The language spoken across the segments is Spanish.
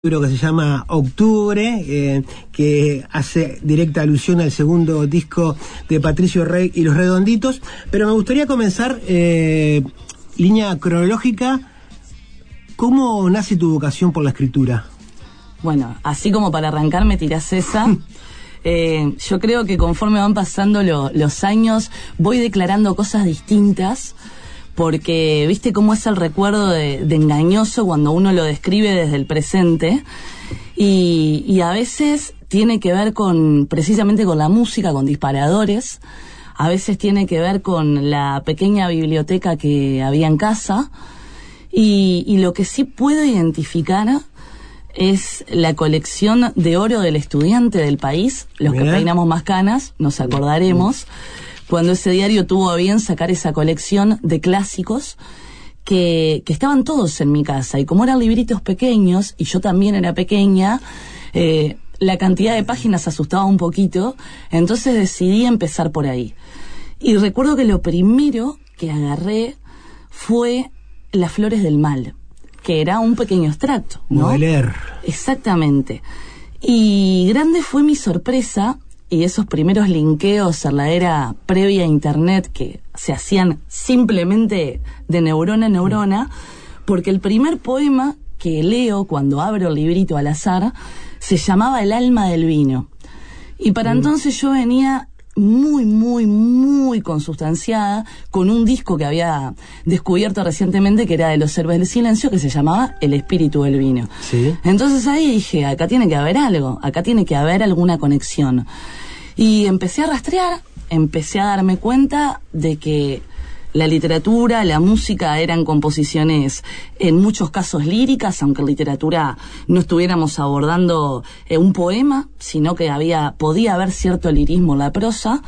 libro que se llama Octubre, que hace directa alusión al segundo disco de Patricio Rey y Los Redonditos, pero me gustaría comenzar, línea cronológica, ¿cómo nace tu vocación por la escritura? Bueno, así como para arrancar me tirás esa. Yo creo que conforme van pasando los años voy declarando cosas distintas, porque viste cómo es el recuerdo de engañoso cuando uno lo describe desde el presente, y a veces tiene que ver precisamente con la música, con disparadores, a veces tiene que ver con la pequeña biblioteca que había en casa, y lo que sí puedo identificar es la colección de oro del estudiante del país. Los que peinamos más canas nos acordaremos cuando ese diario tuvo a bien sacar esa colección de clásicos que estaban todos en mi casa, y como eran libritos pequeños y yo también era pequeña, la cantidad de páginas asustaba un poquito, entonces decidí empezar por ahí. Y recuerdo que lo primero que agarré fue Las Flores del Mal, que era un pequeño extracto, ¿no? Baudelaire. Exactamente. Y grande fue mi sorpresa, y esos primeros linkeos en la era previa a internet que se hacían simplemente de neurona a neurona, porque el primer poema que leo cuando abro el librito al azar se llamaba El alma del vino. Y para entonces yo venía muy consustanciada con un disco que había descubierto recientemente, que era de Los Héroes del Silencio, que se llamaba El espíritu del vino. ¿Sí? Entonces ahí dije, acá tiene que haber algo, acá tiene que haber alguna conexión. Y empecé a rastrear, empecé a darme cuenta de que la literatura, la música eran composiciones en muchos casos líricas, aunque en literatura no estuviéramos abordando un poema, sino que podía haber cierto lirismo en la prosa,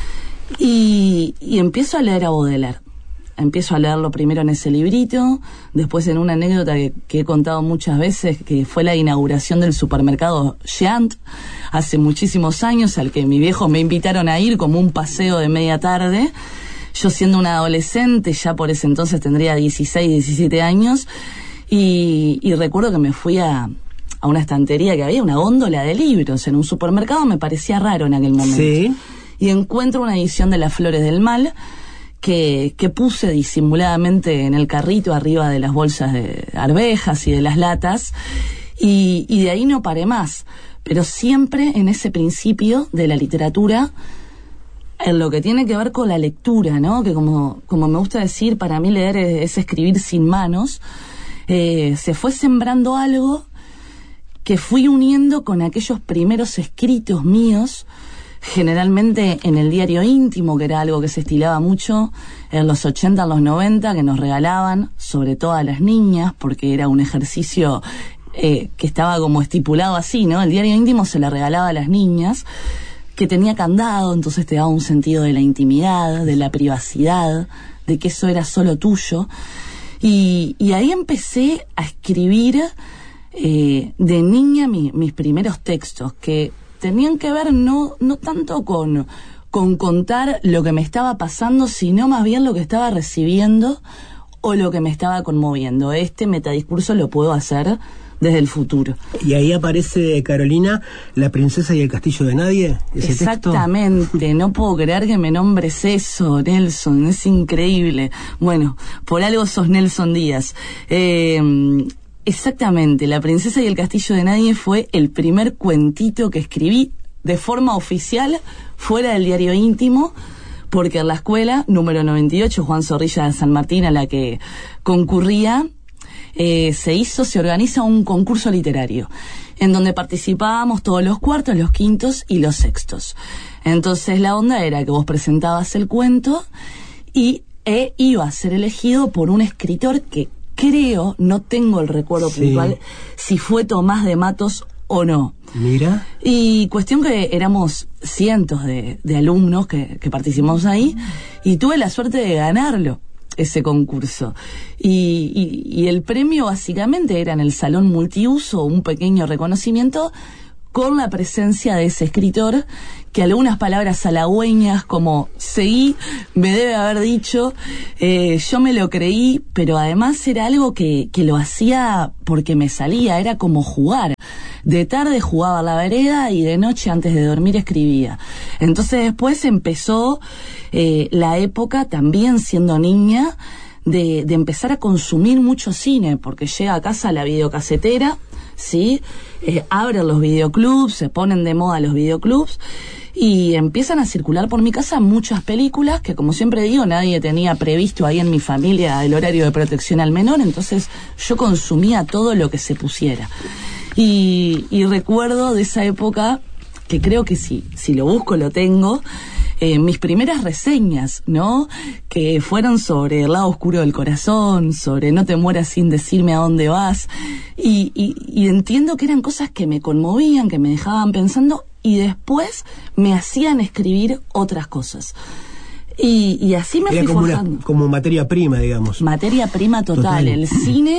y empiezo a leer a Baudelaire. Empiezo a leerlo primero en ese librito, después en una anécdota que he contado muchas veces, que fue la inauguración del supermercado Giant, hace muchísimos años, al que mis viejos me invitaron a ir como un paseo de media tarde. Yo siendo una adolescente, ya por ese entonces tendría 16, 17 años, y recuerdo que me fui a una estantería que había, una góndola de libros en un supermercado, me parecía raro en aquel momento. ¿Sí? Y encuentro una edición de Las Flores del Mal, que puse disimuladamente en el carrito arriba de las bolsas de arvejas y de las latas, y de ahí no paré más, pero siempre en ese principio de la literatura, en lo que tiene que ver con la lectura, ¿no? Que como me gusta decir, para mí leer es escribir sin manos. Se fue sembrando algo que fui uniendo con aquellos primeros escritos míos, generalmente en el diario íntimo, que era algo que se estilaba mucho en los 80, en los 90, que nos regalaban, sobre todo a las niñas, porque era un ejercicio que estaba como estipulado así, ¿no? El diario íntimo se le regalaba a las niñas, que tenía candado, entonces te daba un sentido de la intimidad, de la privacidad, de que eso era solo tuyo. Y ahí empecé a escribir de niña mis primeros textos, que tenían que ver no tanto con contar lo que me estaba pasando, sino más bien lo que estaba recibiendo o lo que me estaba conmoviendo. Este metadiscurso lo puedo hacer desde el futuro. Y ahí aparece, Carolina, La princesa y el castillo de nadie, ese exactamente, texto. No puedo creer que me nombres eso, Nelson, es increíble. Bueno, por algo sos Nelson Díaz. Exactamente, La princesa y el castillo de nadie fue el primer cuentito que escribí de forma oficial fuera del diario íntimo, porque en la escuela número 98, Juan Zorrilla de San Martín, a la que concurría, se organiza un concurso literario en donde participábamos todos los cuartos, los quintos y los sextos. Entonces la onda era que vos presentabas el cuento y iba a ser elegido por un escritor que creo, no tengo el recuerdo puntual, si fue Tomás de Matos o no. Mira. Y cuestión que éramos cientos de alumnos que participamos ahí, y tuve la suerte de ganarlo, ese concurso. Y el premio básicamente era en el salón multiuso, un pequeño reconocimiento con la presencia de ese escritor, que algunas palabras halagüeñas como seguí me debe haber dicho, yo me lo creí, pero además era algo que lo hacía porque me salía, era como jugar. De tarde jugaba a la vereda y de noche antes de dormir escribía. Entonces después empezó la época, también siendo niña, de empezar a consumir mucho cine, porque llega a casa la videocasetera, ¿sí? Abren los videoclubs, se ponen de moda los videoclubs y empiezan a circular por mi casa muchas películas que, como siempre digo, nadie tenía previsto ahí en mi familia el horario de protección al menor, entonces yo consumía todo lo que se pusiera. Y recuerdo de esa época, que creo que si lo busco lo tengo, mis primeras reseñas, ¿no? Que fueron sobre El lado oscuro del corazón, sobre No te mueras sin decirme a dónde vas, y entiendo que eran cosas que me conmovían, que me dejaban pensando, y después me hacían escribir otras cosas. Y así me fui forjando. Como materia prima, digamos. Materia prima total. El cine,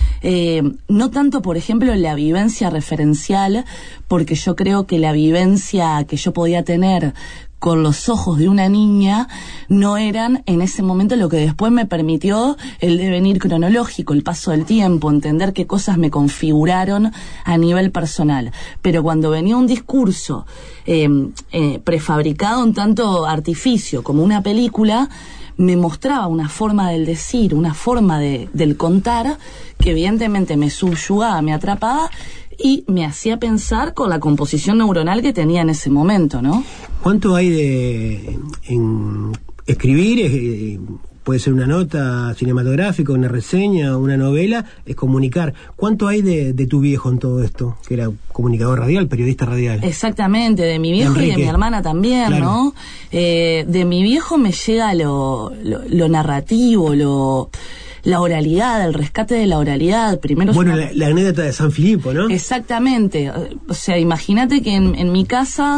no tanto, por ejemplo, la vivencia referencial, porque yo creo que la vivencia que yo podía tener con los ojos de una niña no eran en ese momento lo que después me permitió el devenir cronológico, el paso del tiempo, entender qué cosas me configuraron a nivel personal. Pero cuando venía un discurso prefabricado, un tanto artificio, como una película, me mostraba una forma del decir, una forma del contar, que evidentemente me subyugaba, me atrapaba y me hacía pensar con la composición neuronal que tenía en ese momento, ¿no? ¿Cuánto hay en escribir? Puede ser una nota cinematográfica, una reseña, una novela, es comunicar. ¿Cuánto hay de tu viejo en todo esto? Que era comunicador radial, periodista radial. Exactamente, de mi viejo Enrique. Y de mi hermana también, claro. ¿No? De mi viejo me llega lo narrativo, la oralidad, el rescate de la oralidad. Primero bueno, la anécdota de San Filipo, ¿no? Exactamente. O sea, imagínate que en mi casa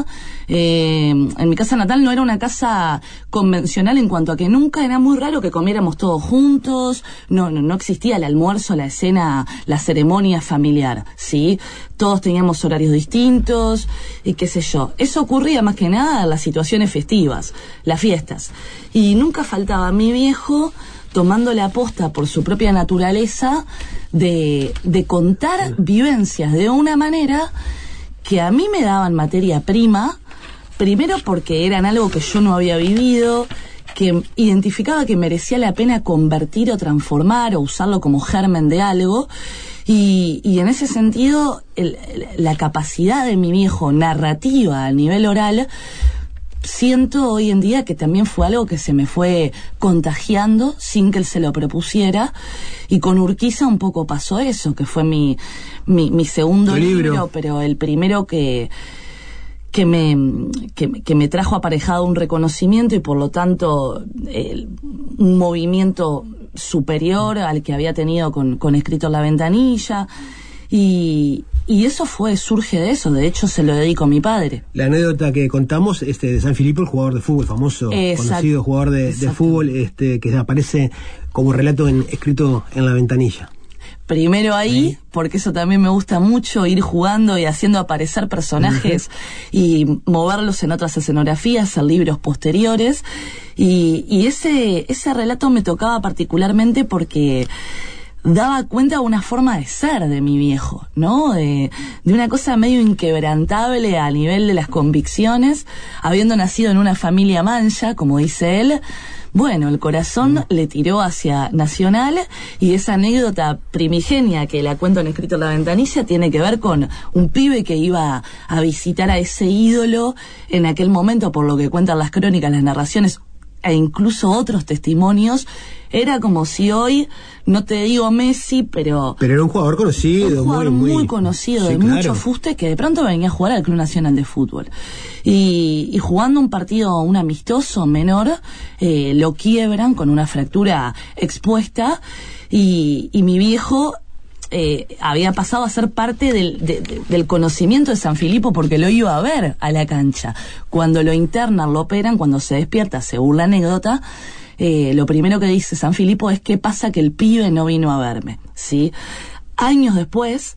natal no era una casa convencional en cuanto a que nunca era muy raro que comiéramos todos juntos, no existía el almuerzo, la escena, la ceremonia familiar, ¿sí? Todos teníamos horarios distintos y qué sé yo. Eso ocurría más que nada en las situaciones festivas, las fiestas. Y nunca faltaba mi viejo tomando la posta por su propia naturaleza de contar vivencias de una manera que a mí me daban materia prima, primero porque eran algo que yo no había vivido, que identificaba que merecía la pena convertir o transformar o usarlo como germen de algo, y en ese sentido la capacidad de mi viejo narrativa a nivel oral, siento hoy en día que también fue algo que se me fue contagiando sin que él se lo propusiera, y con Urquiza un poco pasó eso, que fue mi segundo libro, pero el primero que me trajo aparejado un reconocimiento y por lo tanto un movimiento superior al que había tenido con Escrito en la Ventanilla, y eso surge de eso. De hecho se lo dedico a mi padre. La anécdota que contamos de San Filipo, el jugador de fútbol famoso, conocido jugador de fútbol, que aparece como relato escrito en la ventanilla. Primero ahí, porque eso también me gusta mucho, ir jugando y haciendo aparecer personajes y moverlos en otras escenografías, en libros posteriores, y ese relato me tocaba particularmente porque daba cuenta de una forma de ser de mi viejo, ¿no? De una cosa medio inquebrantable a nivel de las convicciones, habiendo nacido en una familia mancha, como dice él. Bueno, el corazón le tiró hacia Nacional, y esa anécdota primigenia que la cuento en Escrito en la Ventanilla tiene que ver con un pibe que iba a visitar a ese ídolo en aquel momento, por lo que cuentan las crónicas, las narraciones e incluso otros testimonios. Era como si hoy, no te digo Messi, pero era un jugador conocido, muy conocido, sí, de claro, mucho fuste, que de pronto venía a jugar al Club Nacional de Fútbol. Y jugando un partido, un amistoso menor, lo quiebran con una fractura expuesta, y mi viejo había pasado a ser parte del conocimiento de San Filipo, porque lo iba a ver a la cancha. Cuando lo internan, lo operan, cuando se despierta, según la anécdota, lo primero que dice San Filipo es: ¿qué pasa que el pibe no vino a verme? ¿Sí? Años después,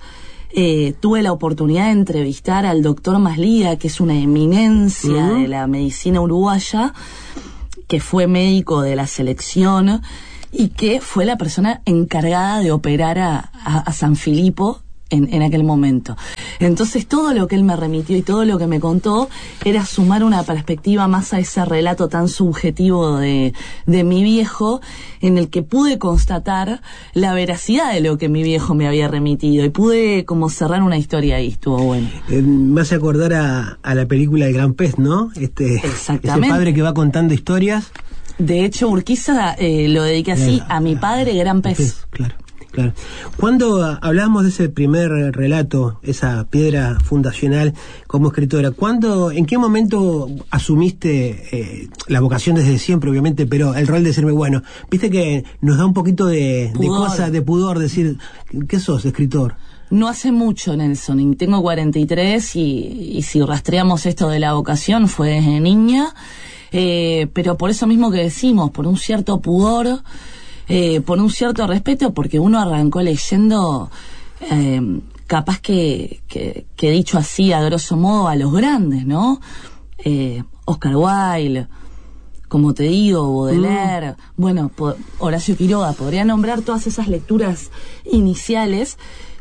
tuve la oportunidad de entrevistar al doctor Maslía, que es una eminencia de la medicina uruguaya, que fue médico de la selección y que fue la persona encargada de operar a Sanfilippo en aquel momento. Entonces todo lo que él me remitió y todo lo que me contó era sumar una perspectiva más a ese relato tan subjetivo de mi viejo, en el que pude constatar la veracidad de lo que mi viejo me había remitido y pude como cerrar una historia ahí. Estuvo bueno. Me hace acordar a la película El Gran Pez, ¿no? Exactamente. Ese padre que va contando historias. De hecho, Urquiza lo dediqué así, a mi padre, Gran Pez. Claro. Cuando hablábamos de ese primer relato, esa piedra fundacional como escritora, ¿en qué momento asumiste la vocación desde siempre, obviamente, pero el rol de decirme, bueno, viste que nos da un poquito de cosa, de pudor, decir, ¿qué sos, escritor? No hace mucho, Nelson, y tengo 43 y si rastreamos esto de la vocación fue desde niña, pero por eso mismo que decimos, por un cierto pudor, por un cierto respeto, porque uno arrancó leyendo, capaz que dicho así, a grosso modo, a los grandes, ¿no? Oscar Wilde, como te digo, Baudelaire, bueno, Horacio Quiroga, podría nombrar todas esas lecturas iniciales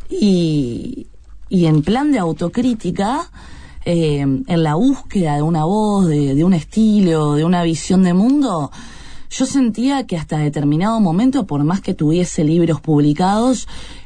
y en plan de autocrítica, en la búsqueda de una voz, de un estilo, de una visión de mundo, yo sentía que hasta determinado momento, por más que tuviese libros publicados,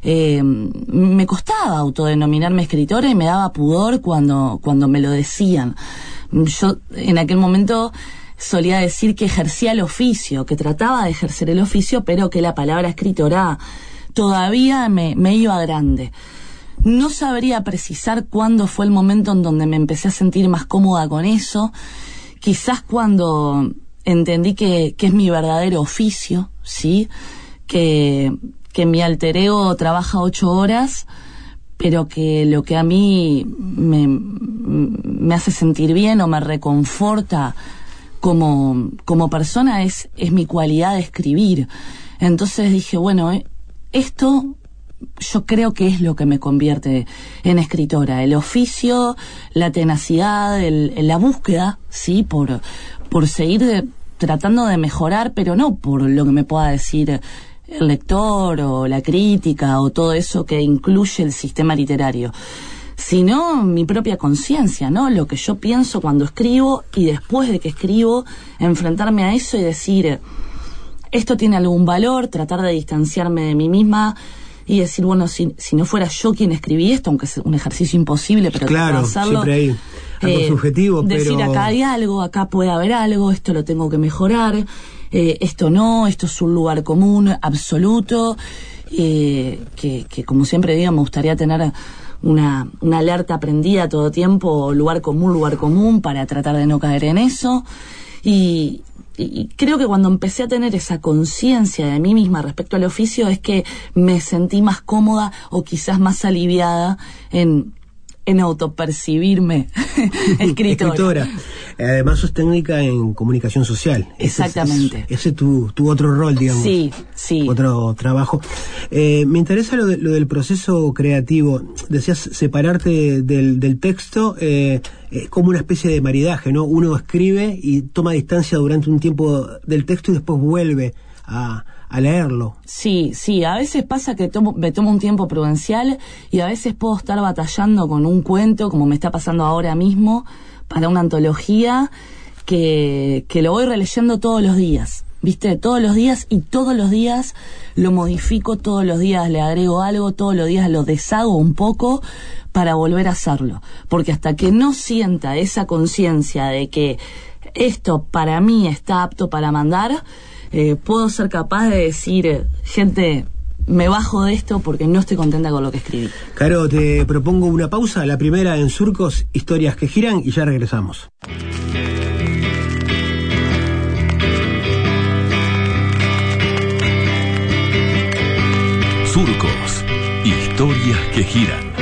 me costaba autodenominarme escritora y me daba pudor cuando me lo decían. Yo en aquel momento solía decir que ejercía el oficio, que trataba de ejercer el oficio, pero que la palabra escritora todavía me iba grande. No sabría precisar cuándo fue el momento en donde me empecé a sentir más cómoda con eso. Quizás cuando entendí que es mi verdadero oficio, ¿sí? Que mi alter ego trabaja 8 horas, pero que lo que a mí me hace sentir bien o me reconforta como persona es mi cualidad de escribir. Entonces dije, bueno, esto yo creo que es lo que me convierte en escritora, el oficio, la tenacidad, la búsqueda, ¿sí? Por seguir tratando de mejorar, pero no por lo que me pueda decir el lector o la crítica o todo eso que incluye el sistema literario, sino mi propia conciencia, ¿no? Lo que yo pienso cuando escribo y después de que escribo, enfrentarme a eso y decir, esto tiene algún valor, tratar de distanciarme de mí misma y decir, bueno, si no fuera yo quien escribí esto, aunque es un ejercicio imposible, pero claro, hacerlo, siempre hay algo subjetivo, decir, pero acá hay algo, acá puede haber algo, esto lo tengo que mejorar, esto no, esto es un lugar común, absoluto, que como siempre digo, me gustaría tener una alerta prendida todo tiempo, lugar común, para tratar de no caer en eso, y creo que cuando empecé a tener esa conciencia de mí misma respecto al oficio es que me sentí más cómoda o quizás más aliviada en autopercibirme escritora. Además sos técnica en comunicación social. Exactamente. Ese es tu otro rol, digamos. Sí. Otro trabajo. Me interesa lo del proceso creativo. Decías separarte del texto, como una especie de maridaje, ¿no? Uno escribe y toma distancia durante un tiempo del texto y después vuelve a leerlo. Sí, a veces pasa que me tomo un tiempo prudencial y a veces puedo estar batallando con un cuento, como me está pasando ahora mismo, para una antología que lo voy releyendo todos los días, ¿viste? Todos los días, y todos los días lo modifico, todos los días le agrego algo, todos los días lo deshago un poco para volver a hacerlo, porque hasta que no sienta esa conciencia de que esto para mí está apto para mandar, puedo ser capaz de decir, gente, me bajo de esto porque no estoy contenta con lo que escribí. Caro, te propongo una pausa, la primera en Surcos, historias que giran, y ya regresamos. Surcos, historias que giran.